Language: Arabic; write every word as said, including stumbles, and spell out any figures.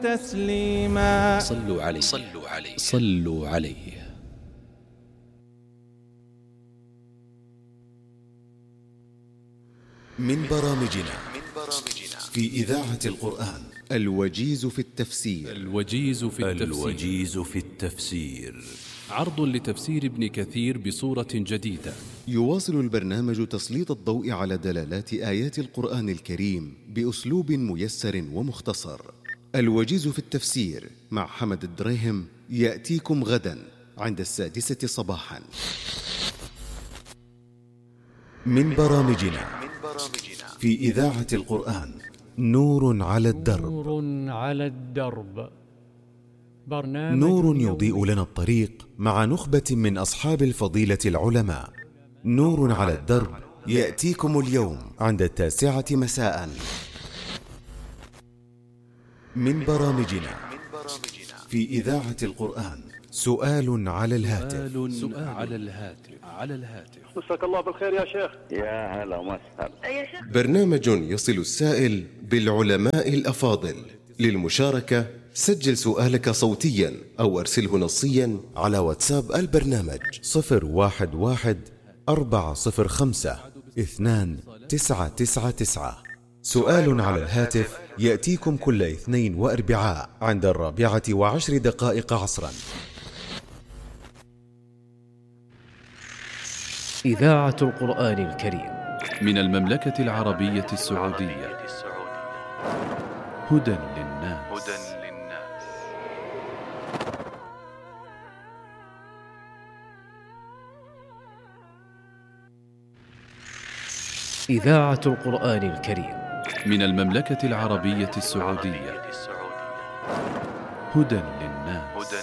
تسليما. صلوا عليه صلوا عليه صلوا عليه. من برامجنا في إذاعة القرآن الوجيز في التفسير. الوجيز في التفسير. الوجيز في التفسير عرض لتفسير ابن كثير بصورة جديدة. يواصل البرنامج تسليط الضوء على دلالات آيات القرآن الكريم بأسلوب ميسر ومختصر. الوجيز في التفسير مع حمد الدريهم يأتيكم غدا عند السادسة صباحا. من برامجنا في إذاعة القرآن نور على الدرب. نور على الدرب، برنامج نور يضيء لنا الطريق مع نخبة من أصحاب الفضيلة العلماء. نور على الدرب يأتيكم اليوم عند التاسعة مساء. من برامجنا في إذاعة القرآن سؤال على الهاتف. سؤال على الهاتف على الهاتف. مساك الله بالخير يا شيخ. يا هلا وسهلا. يا شيخ. برنامج يصل السائل بالعلماء الأفاضل. للمشاركة سجل سؤالك صوتيا أو أرسله نصيا على واتساب البرنامج صفر واحد واحد أربعة صفر خمسة اثنان تسعة تسعة تسعة. سؤال على الهاتف يأتيكم كل اثنين وأربعاء عند الرابعة وعشر دقائق عصرا. إذاعة القرآن الكريم من المملكة العربية السعودية. هدى للناس. إذاعة القرآن الكريم من المملكة العربية السعودية. هدى للناس.